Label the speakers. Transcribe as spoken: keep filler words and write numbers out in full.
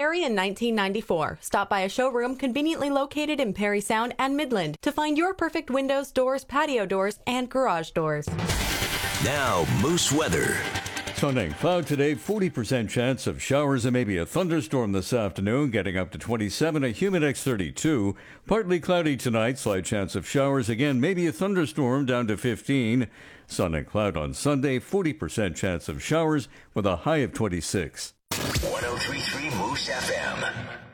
Speaker 1: Perry in nineteen ninety-four. Stop by a showroom conveniently located in Perry Sound and Midland to find your perfect windows, doors, patio doors, and garage doors.
Speaker 2: Now, Moose weather.
Speaker 3: Sunny, cloud today, forty percent chance of showers and maybe a thunderstorm this afternoon, getting up to twenty-seven, a Humidex thirty-two. Partly cloudy tonight, slight chance of showers, again, maybe a thunderstorm down to fifteen. Sun and cloud on Sunday, forty percent chance of showers with a high of twenty-six.
Speaker 2: one oh three point three Moose F M.